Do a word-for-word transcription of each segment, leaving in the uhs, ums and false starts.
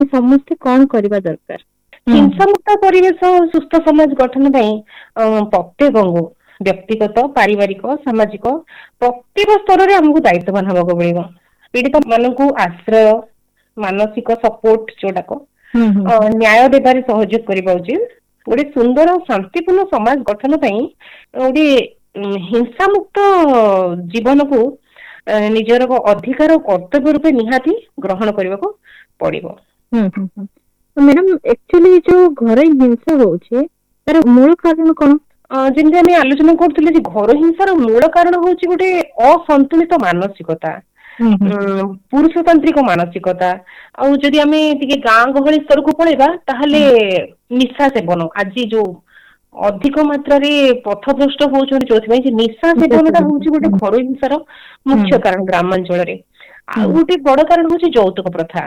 ସମସ୍ତେ କଣ କରିବା ଦରକାର? ହିଂସାମୁକ୍ତ ପରିବେଶ ସୁସ୍ଥ ସମାଜ ଗଠନ ପାଇଁ ପ୍ରତ୍ୟେକଙ୍କୁ ବ୍ୟକ୍ତିଗତ, ପାରିବାରିକ, ସାମାଜିକ ପ୍ରତ୍ୟେକ ସ୍ତରରେ ଆମକୁ ଦାୟିତ୍ୱବାନ ହେବାକୁ ପଡିବ। ପୀଡିତ ମାନଙ୍କୁ ଆଶ୍ରୟ, ମାନସିକ ସପୋର୍ଟ ଯୋଉଟାକ ନ୍ୟାୟ ଦେବାରେ ସହଯୋଗ କରିବା ଉଚିତ। ଗୋଟେ ସୁନ୍ଦର ଶାନ୍ତିପୂର୍ଣ୍ଣ ସମାଜ ଗଠନ ପାଇଁ ଗୋଟେ ହିଂସାମୁକ୍ତ ଜୀବନକୁ ନିଜର ଅଧିକାର କର୍ତ୍ତବ୍ୟ ରୂପେ ନିହାତି ଗ୍ରହଣ କରିବାକୁ ପଡିବ। ମ୍ୟାଡାମ ଆକ୍ଚୁଆଲି ଯୋଉ ଘରୋଇ ହିଂସା ହଉଛି ତାର ମୂଳ କାରଣ କଣ? ଯେମିତି ଆମେ ଆଲୋଚନା କରୁଥିଲେ ଯେ ଘରୋଇ ହିଂସାର ମୂଳ କାରଣ ହଉଛି ଗୋଟେ ଅସନ୍ତୁଳିତ ମାନସିକତା, ପୁରୁଷତାନ୍ତ୍ରିକ ମାନସିକତା। ଆଉ ଯଦି ଆମେ ଟିକେ ଗାଁ ଗହଳି ସ୍ତରକୁ ପଳେଇବା ତାହେଲେ ନିଶା ସେବନ ଆଜି ଯୋଉ ଅଧିକ ମାତ୍ରାରେ ପଥଭ୍ରଷ୍ଟ ହଉଛନ୍ତି ଯୋଉଥିପାଇଁ ଯେ ନିଶା ସେବନଟା ହଉଛି ଗୋଟେ ଘରୋଇ ହିଂସାର ମୁଖ୍ୟ କାରଣ ଗ୍ରାମାଞ୍ଚଳରେ। ଆଉ ଗୋଟେ ବଡ କାରଣ ହଉଛି ଯୌତୁକ ପ୍ରଥା।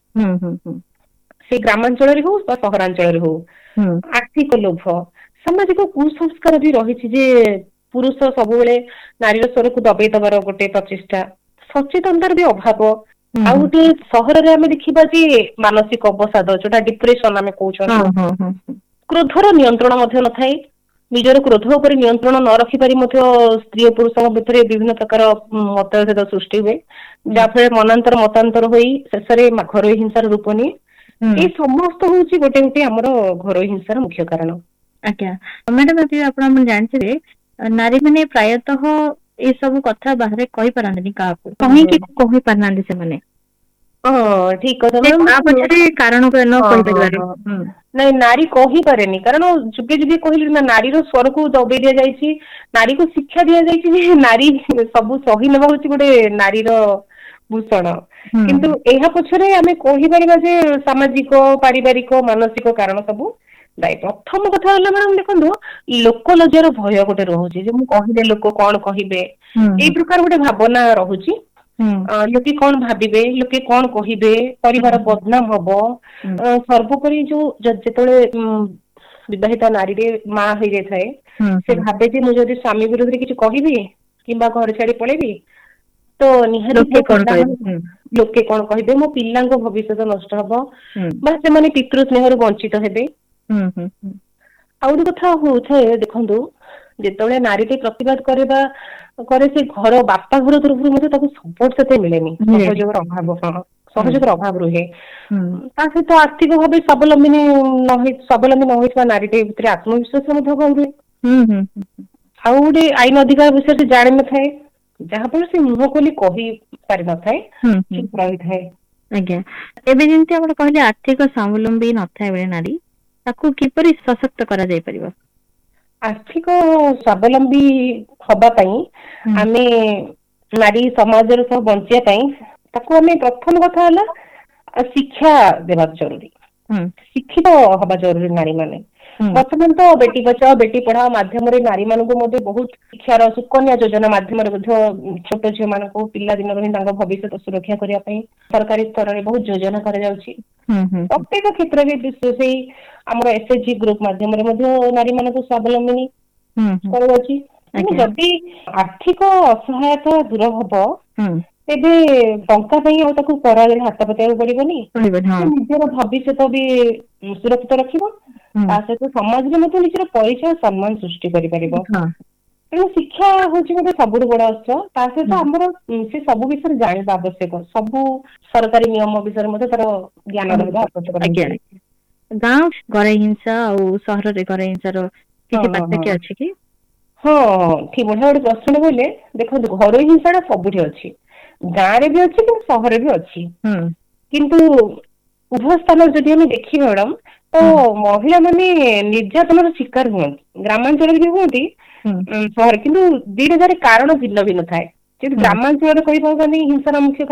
ସେ ଗ୍ରାମାଞ୍ଚଳରେ ହଉ ବା ସହରାଞ୍ଚଳରେ ହଉ। ଆର୍ଥିକ ଲୋଭ, ସାମାଜିକ କୁସଂସ୍କାର ବି ରହିଛି ଯେ ପୁରୁଷ ସବୁବେଳେ ନାରୀର ସ୍ୱରକୁ ଦବେଇ ଦବାର ଗୋଟେ ପ୍ରଚେଷ୍ଟା, ସଚେତନତାର ବି ଅଭାବ। ଆଉ ଗୋଟେ ସହରରେ ଆମେ ଦେଖିବା ଯେ ମାନସିକ ଅବସାଦ ଯୋଉଟା ଡିପ୍ରେସନ ଆମେ କହୁଛନ୍ତି, କ୍ରୋଧର ନିୟନ୍ତ୍ରଣ ମଧ୍ୟ ନଥାଏ। ନିଜର କ୍ରୋଧ ଉପରେ ନିୟନ୍ତ୍ରଣ ନ ରଖିପାରି ମଧ୍ୟ ସ୍ତ୍ରୀ ଓ ପୁରୁଷଙ୍କ ଭିତରେ ବିଭିନ୍ନ ପ୍ରକାର ମତଭେଦ ସୃଷ୍ଟି ହୁଏ, ଯାହାଫଳରେ ମନାନ୍ତର ମତାନ୍ତର ହୋଇ ଶେଷରେ ଘରୋଇ ହିଂସାର ରୂପ ନିଏ। ଏଇ ସମସ୍ତ ହଉଛି ଗୋଟେ ଗୋଟେ ଆମର ଘରୋଇ ହିଂସାର ମୁଖ୍ୟ କାରଣ। ଆଜ୍ଞା ମ୍ୟାଡାମ, ଆପଣ ଜାଣିଥିବେ ନାରୀ ମାନେ ପ୍ରାୟତଃ ଏଇ ସବୁ କଥା ବାହାରେ କହିପାରନ୍ତିନି କାହାକୁ, କାହିଁକି କହିପାରୁନାହାନ୍ତି ସେମାନେ? ହଁ ଠିକ କଥା। କାରଣ କହିପାରିବାରୁ ନାଇଁ ନାରୀ କହିପାରେନି କାରଣ ଯୁଗେ ଯୁଗେ କହିଲି ନା ନାରୀର ସ୍ୱରକୁ ଦବେଇ ଦିଆଯାଇଛି, ନାରୀକୁ ଶିକ୍ଷା ଦିଆଯାଇଛି ଯେ ନାରୀ ସବୁ ସହି ନେବା ହଉଛି ଗୋଟେ ନାରୀର ଭୂଷଣ। କିନ୍ତୁ ଏହା ପଛରେ ଆମେ କହିପାରିବା ଯେ ସାମାଜିକ, ପାରିବାରିକ, ମାନସିକ କାରଣ ସବୁ ଦାୟୀ। ପ୍ରଥମ କଥା ହେଲା ମ୍ୟାଡାମ ଦେଖନ୍ତୁ, ଲୋକ ଲଜ୍ଜାର ଭୟ ଗୋଟେ ରହୁଛି ଯେ ମୁଁ କହିଲେ ଲୋକ କଣ କହିବେ, ଏଇ ପ୍ରକାର ଗୋଟେ ଭାବନା ରହୁଛି। ଲୋକେ କଣ ଭାବିବେ, ଲୋକେ କଣ କହିବେ, ପରିବାର ବଦନାମ ହବ। ସର୍ବୋପରି ଯୋଉ ଯେତେବେଳେ ବିବାହିତା ନାରୀରେ ମା ହେଇଯାଇଥାଏ, ସେ ଭାବେ ଯେ ମୁଁ ଯଦି ସ୍ୱାମୀ ବିରୁଦ୍ଧରେ କିଛି କହିବି କିମ୍ବା ଘର ଛାଡି ପଳେଇବି ତ ନିହାତି ଲୋକେ କଣ କହିବେ, ମୋ ପିଲାଙ୍କ ଭବିଷ୍ୟତ ନଷ୍ଟ ହବ ବା ସେମାନେ ପିତୃ ସ୍ନେହରୁ ବଞ୍ଚିତ ହେବେ। ଆଉ ଗୋଟେ କଥା ହଉଥାଏ ଦେଖନ୍ତୁ, ଯେତେବେଳେ ନାରୀଟି ପ୍ରତିବାଦ କରିବା କରେ ସେ ଘର ବାପା ଘର ତରଫରୁ ମଧ୍ୟ ତାକୁ ସପୋର୍ଟ ସେତେ ମିଳେନି, ସହଯୋଗର ଅଭାବ ସହଯୋଗର ଅଭାବ ରୁହେ। ତା ସହିତ ଆର୍ଥିକ ଭାବେ ସ୍ୱାବଲମ୍ବିନୀ ନ ସ୍ୱାବଲମ୍ବୀ ନ ହୋଇଥିବା ନାରୀଟି ଭିତରେ ଆତ୍ମବିଶ୍ୱାସ ମଧ୍ୟ କମ ରୁହେ। ଆଉ ଗୋଟେ ଆଇନ ଅଧିକାର ବିଷୟରେ ସେ ଜାଣିନଥାଏ, ଯାହାଫଳରେ ସେ ମୁହଁ ଖୋଲି କହି ପାରିନଥାଏ, ଚୁପ୍ ରହିଥାଏ। ଆଜ୍ଞା, ଏବେ ଯେମିତି ଆପଣ କହିଲେ ଆର୍ଥିକ ସ୍ୱାବଲମ୍ବୀ ନଥାଏ ବେଳେ ନାରୀ, ତାକୁ କିପରି ସଶକ୍ତ କରାଯାଇ ପାରିବ? ଆର୍ଥିକ ସ୍ୱାବଲମ୍ବୀ ହବା ପାଇଁ ଆମେ ନାରୀ ସମାଜରେ ସବୁ ବଞ୍ଚିବା ପାଇଁ ତାକୁ ଆମେ ପ୍ରଥମ କଥା ହେଲା ଶିକ୍ଷା ଦେବା ଜରୁରୀ, ଶିକ୍ଷିତ ହବା ଜରୁରୀ ନାରୀ ମାନେ। ବର୍ତ୍ତମାନ ତ ବେଟି ବଚାଅ ବେଟି ପଢାଅ ମାଧ୍ୟମରେ ନାରୀ ମାନଙ୍କୁ ମଧ୍ୟ ବହୁତ ଶିକ୍ଷାର ସୁକନ୍ୟା ଯୋଜନା ମାଧ୍ୟମରେ ମଧ୍ୟ ଛୋଟ ଝିଅ ମାନଙ୍କୁ ପିଲା ଦିନରୁ ହିଁ ତାଙ୍କ ଭବିଷ୍ୟତ ସୁରକ୍ଷା କରିବା ପାଇଁ ସରକାରୀ ସ୍ତରରେ ବହୁତ ଯୋଜନା କରାଯାଉଛି। ପ୍ରତ୍ୟେକ କ୍ଷେତ୍ରରେ ସେଇ ଆମର ଏସ ଏଚ ଜି ଗ୍ରୁପ ମାଧ୍ୟମରେ ମଧ୍ୟ ନାରୀ ମାନଙ୍କୁ ସ୍ୱାବଲମ୍ବିନୀ କରାଯାଉଛି। କିନ୍ତୁ ଯଦି ଆର୍ଥିକ ଅସହାୟତା ଦୂର ହବ, ତେବେ ଟଙ୍କା ପାଇଁ ଆଉ ତାକୁ ପରାଗରେ ହାତ ପତେଇବାକୁ ପଡିବନି, ନିଜର ଭବିଷ୍ୟତ ବି ସୁରକ୍ଷିତ ରଖିବ, ତା ସହିତ ସମାଜରେ ମଧ୍ୟ ନିଜର ପରିଚୟ ସମ୍ମାନ ସୃଷ୍ଟି କରିପାରିବ। ତେଣୁ ଶିକ୍ଷା ହଉଛି ଗୋଟେ ସବୁଠୁ ବଡ ଅସ୍ତ୍ର। ତା ସହିତ ଆମର ସେ ସବୁ ବିଷୟରେ ଜାଣିବା ଆବଶ୍ୟକ, ସବୁ ସରକାରୀ ନିୟମ ବିଷୟରେ ମଧ୍ୟ ତାର ଜ୍ଞାନ ରହିବା ଆବଶ୍ୟକ ରହିଛି। ଗାଁ ଘରୋଇ ହିଂସା ଆଉ ସହରରେ ଘରୋଇ ହିଂସାର କିଛି ପାର୍ଥକ୍ୟ ଅଛି କି? ହଁ ଠିକ ବଢିଆ ଗୋଟେ ପ୍ରଶ୍ନ କହିଲେ। ଦେଖନ୍ତୁ ଘରୋଇ ହିଂସା ଟା ସବୁଠି ଅଛି, ଗାଁରେ ବି ଅଛି କିନ୍ତୁ ସହରରେ ବି ଅଛି। କିନ୍ତୁ ଉଭୟ ସ୍ଥାନରେ ଯଦି ଆମେ ଦେଖିବା ମ୍ୟାଡମ, ତ ମହିଳା ମାନେ ନିର୍ଯାତନାର ଶିକାର ହୁଅନ୍ତି, ଗ୍ରାମାଞ୍ଚଳରେ ବି ହୁଅନ୍ତି ସହରରେ, କିନ୍ତୁ ଦିଟା ଯାକର କାରଣ ଭିନ୍ନ ଭିନ୍ନ ଥାଏ। ଯେମିତି ଗ୍ରାମାଞ୍ଚଳରେ କହିପାରୁଛନ୍ତି ହିଂସାର ମୁଖ୍ୟ